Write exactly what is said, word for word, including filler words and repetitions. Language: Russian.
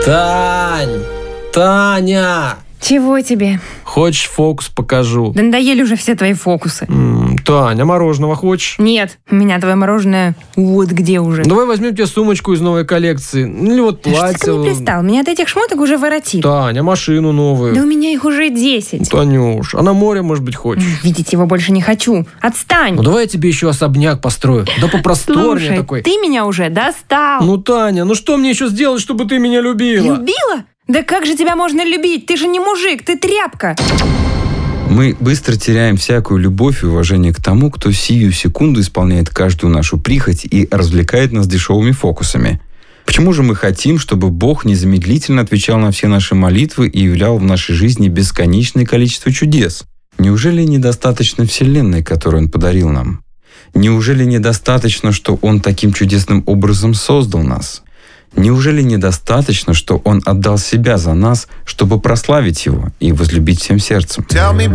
Тань! Таня! Чего тебе? Хочешь, фокус покажу? Да надоели уже все твои фокусы. М, Таня, мороженого хочешь? Нет, у меня твое мороженое вот где уже. Давай возьмем тебе сумочку из новой коллекции. Или вот Да что платье. ты мне пристал? Меня от этих шмоток уже воротит. Таня, машину новую. Да у меня их уже десять. Танюш, а на море, может быть, хочешь? Видеть его больше не хочу. Отстань. Ну давай я тебе еще особняк построю. Да попросторнее Слушай, такой. ты меня уже достал. Ну, Таня, ну что мне еще сделать, чтобы ты меня любила? Любила? Да как же тебя можно любить? Ты же не мужик, ты тряпка. Мы быстро теряем всякую любовь и уважение к тому, кто сию секунду исполняет каждую нашу прихоть и развлекает нас дешевыми фокусами. Почему же мы хотим, чтобы Бог незамедлительно отвечал на все наши молитвы и являл в нашей жизни бесконечное количество чудес? Неужели недостаточно Вселенной, которую Он подарил нам? Неужели недостаточно, что Он таким чудесным образом создал нас? Неужели недостаточно, что Он отдал себя за нас, чтобы прославить Его и возлюбить всем сердцем?